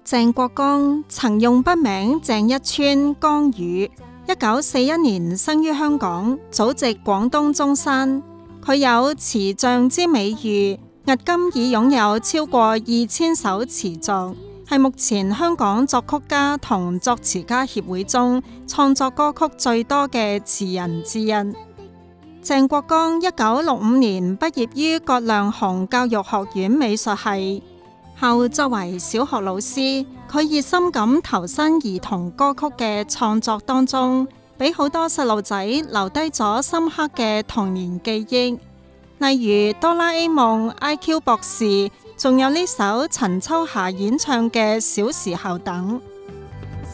鄭國江曾用筆名鄭一川江宇，1941年生於香港，祖籍廣東中山。佢有詞匠之美譽，迄今已擁有超過2000首詞作，係目前香港作曲家同作詞家協會中創作歌曲最多嘅詞人之一。鄭國江1965年畢業於葛量洪教育學院美術系。後作為小學老師，佢熱心咁投身兒童歌曲嘅創作當中，俾好多細路仔留低咗深刻嘅童年記憶，例如哆啦 A 夢、IQ 博士，仲有呢首陳秋霞演唱嘅小時候等。